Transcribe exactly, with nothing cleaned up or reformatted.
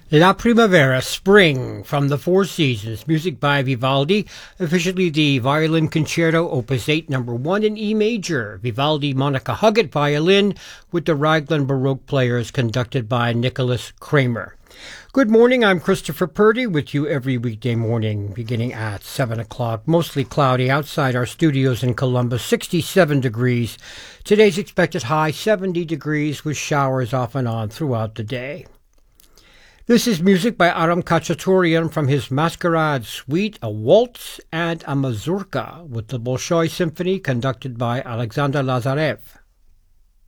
La Primavera, Spring, from the Four Seasons, music by Vivaldi, officially the Violin Concerto, Opus eight, number one in E major. Vivaldi, Monica Huggett, violin, with the Raglan Baroque Players, conducted by Nicholas Kramer. Good morning, I'm Christopher Purdy with you every weekday morning, beginning at seven o'clock. Mostly cloudy outside our studios in Columbus, sixty-seven degrees. Today's expected high, seventy degrees, with showers off and on throughout the day. This is music by Aram Khachaturian from his Masquerade Suite, a waltz and a mazurka, with the Bolshoi Symphony conducted by Alexander Lazarev.